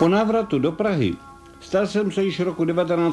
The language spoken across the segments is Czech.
Po návratu do Prahy stal jsem se již roku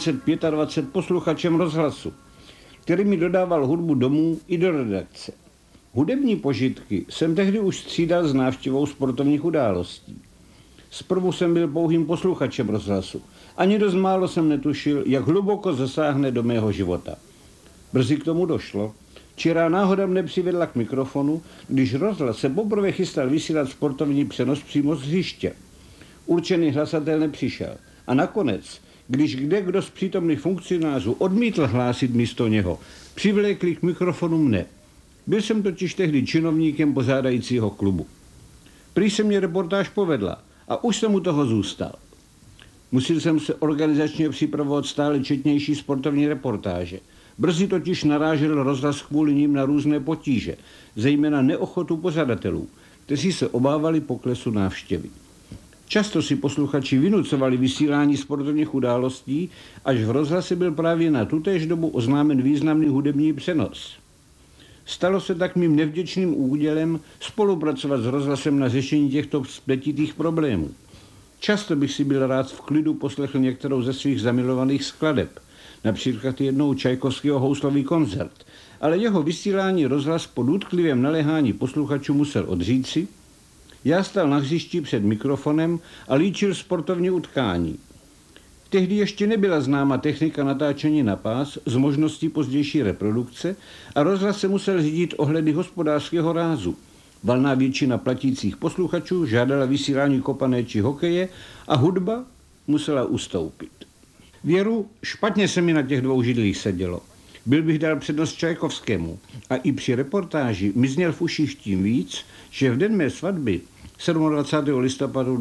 1925 posluchačem rozhlasu, který mi dodával hudbu domů i do redakce. Hudební požitky jsem tehdy už střídal s návštěvou sportovních událostí. Zprvu jsem byl pouhým posluchačem rozhlasu. Ani dost málo jsem netušil, jak hluboko zasáhne do mého života. Brzy k tomu došlo. Čirá náhoda mne přivedla k mikrofonu, když rozhlas se poprvé chystal vysílat sportovní přenos přímo z hřiště. Určený hlasatel nepřišel. A nakonec, když kdo z přítomných funkcionářů odmítl hlásit místo něho, přivlékli k mikrofonu mne. Byl jsem totiž tehdy činovníkem pořádajícího klubu. Prý se mě reportáž povedla a už jsem u toho zůstal. Musel jsem se organizačně připravovat stále četnější sportovní reportáže. Brzy totiž narážel rozhlas kvůli nim na různé potíže, zejména neochotu pořadatelů, kteří se obávali poklesu návštěvy. Často si posluchači vynucovali vysílání sportovních událostí, až v rozhlase byl právě na tutéž dobu oznámen významný hudební přenos. Stalo se tak mým nevděčným údělem spolupracovat s rozhlasem na řešení těchto spletitých problémů. Často bych si byl rád v klidu poslechl některou ze svých zamilovaných skladeb, například jednou Čajkovského Houslový koncert, ale jeho vysílání rozhlas po důtklivém naléhání posluchačů musel odříci. Já stál na hřišti před mikrofonem a líčil sportovní utkání. Tehdy ještě nebyla známa technika natáčení na pás s možností pozdější reprodukce a rozhlas se musel řídit ohledy hospodářského rázu. Valná většina platících posluchačů žádala vysílání kopané či hokeje a hudba musela ustoupit. Věru, špatně se mi na těch dvou židlích sedělo. Byl bych dal přednost Čajkovskému a i při reportáži mi zněl v uších tím víc, že v den mé svatby 27. listopadu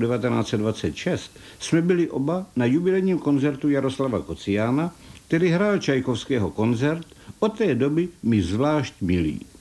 1926 jsme byli oba na jubilejním koncertu Jaroslava Kociána, který hrál Čajkovského koncert, od té doby mi zvlášť milý.